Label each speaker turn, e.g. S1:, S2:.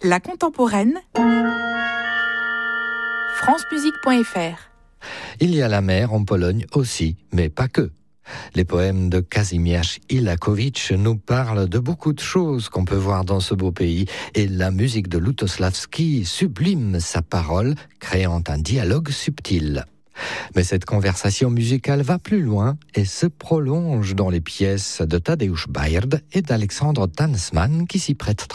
S1: La contemporaine, francemusique.fr.
S2: Il y a la mer en Pologne aussi, mais pas que. Les poèmes de Kazimierz Ilakowicz nous parlent de beaucoup de choses qu'on peut voir dans ce beau pays, et la musique de Lutosławski sublime sa parole, créant un dialogue subtil. Mais cette conversation musicale va plus loin et se prolonge dans les pièces de Tadeusz Baird et d'Alexandre Tansman qui s'y prêtent